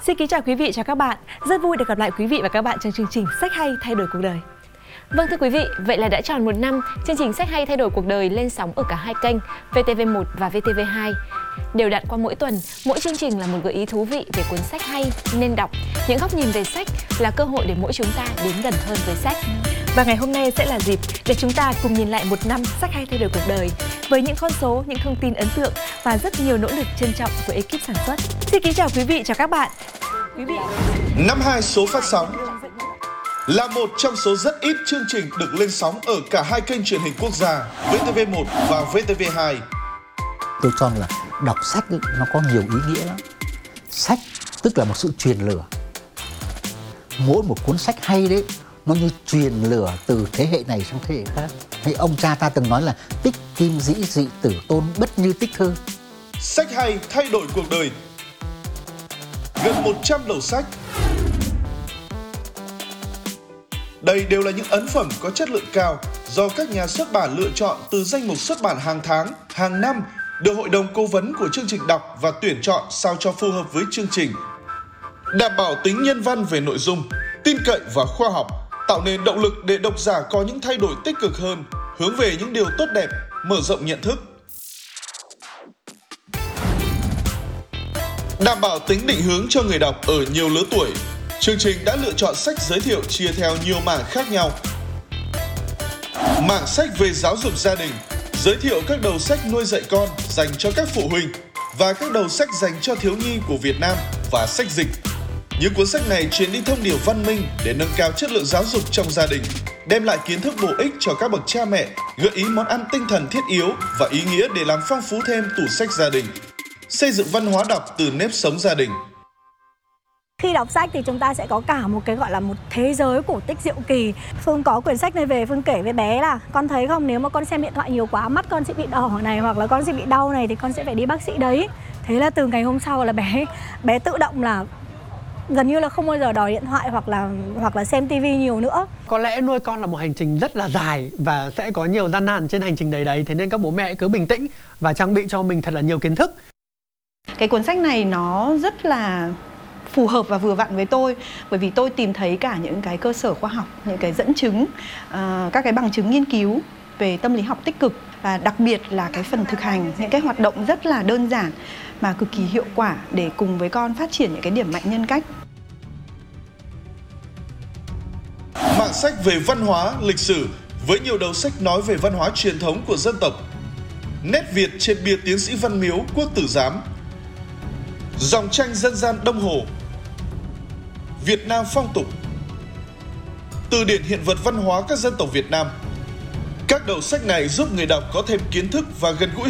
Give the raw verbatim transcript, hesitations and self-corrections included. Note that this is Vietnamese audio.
Xin kính chào quý vị, chào các bạn. Rất vui được gặp lại quý vị và các bạn trong chương trình Sách hay thay đổi cuộc đời. Vâng thưa quý vị, vậy là đã tròn một năm, chương trình Sách hay thay đổi cuộc đời lên sóng ở cả hai kênh vê tê vê một và vê tê vê hai. Đều đặn qua mỗi tuần, mỗi chương trình là một gợi ý thú vị về cuốn sách hay nên đọc. Những góc nhìn về sách là cơ hội để mỗi chúng ta đến gần hơn với sách. Và ngày hôm nay sẽ là dịp để chúng ta cùng nhìn lại một năm Sách hay thay đổi cuộc đời với những con số, những thông tin ấn tượng và rất nhiều nỗ lực trân trọng của ekip sản xuất. Xin kính chào quý vị, chào các bạn. Quý vị. Năm hai số phát sóng là một trong số rất ít chương trình được lên sóng ở cả hai kênh truyền hình quốc gia vê tê vê một và vê tê vê hai. Tôi cho là đọc sách ấy, nó có nhiều ý nghĩa lắm. Sách tức là một sự truyền lửa. Mỗi một cuốn sách hay đấy, nó như truyền lửa từ thế hệ này sang thế hệ khác. Hay ông cha ta từng nói là tích kim dĩ dị tử tôn bất như tích thơ. Sách hay thay đổi cuộc đời. Gần một trăm đầu sách. Đây đều là những ấn phẩm có chất lượng cao do các nhà xuất bản lựa chọn từ danh mục xuất bản hàng tháng, hàng năm, được hội đồng cố vấn của chương trình đọc và tuyển chọn sao cho phù hợp với chương trình. Đảm bảo tính nhân văn về nội dung, tin cậy và khoa học, tạo nên động lực để độc giả có những thay đổi tích cực hơn, hướng về những điều tốt đẹp, mở rộng nhận thức. Đảm bảo tính định hướng cho người đọc ở nhiều lứa tuổi, chương trình đã lựa chọn sách giới thiệu chia theo nhiều mảng khác nhau. Mảng sách về giáo dục gia đình, giới thiệu các đầu sách nuôi dạy con dành cho các phụ huynh và các đầu sách dành cho thiếu nhi của Việt Nam và sách dịch. Những cuốn sách này truyền đi thông điệp văn minh để nâng cao chất lượng giáo dục trong gia đình, đem lại kiến thức bổ ích cho các bậc cha mẹ, gợi ý món ăn tinh thần thiết yếu và ý nghĩa để làm phong phú thêm tủ sách gia đình, xây dựng văn hóa đọc từ nếp sống gia đình. Khi đọc sách thì chúng ta sẽ có cả một cái gọi là một thế giới cổ tích diệu kỳ. Phương có quyển sách này về, Phương kể với bé là con thấy không, nếu mà con xem điện thoại nhiều quá mắt con sẽ bị đỏ này, hoặc là con sẽ bị đau này thì con sẽ phải đi bác sĩ đấy. Thế là từ ngày hôm sau là bé bé tự động là gần như là không bao giờ đòi điện thoại hoặc là hoặc là xem tivi nhiều nữa. Có lẽ nuôi con là một hành trình rất là dài và sẽ có nhiều gian nan trên hành trình đấy đấy. Thế nên các bố mẹ cứ bình tĩnh và trang bị cho mình thật là nhiều kiến thức. Cái cuốn sách này nó rất là phù hợp và vừa vặn với tôi, bởi vì tôi tìm thấy cả những cái cơ sở khoa học, những cái dẫn chứng, uh, các cái bằng chứng nghiên cứu về tâm lý học tích cực, và đặc biệt là cái phần thực hành, những cái hoạt động rất là đơn giản mà cực kỳ hiệu quả để cùng với con phát triển những cái điểm mạnh nhân cách. Mảng sách về văn hóa, lịch sử với nhiều đầu sách nói về văn hóa truyền thống của dân tộc. Nét Việt trên bia tiến sĩ Văn Miếu, Quốc Tử Giám. Dòng tranh dân gian Đông Hồ. Việt Nam phong tục. Từ điển hiện vật văn hóa các dân tộc Việt Nam. Các đầu sách này giúp người đọc có thêm kiến thức và gần gũi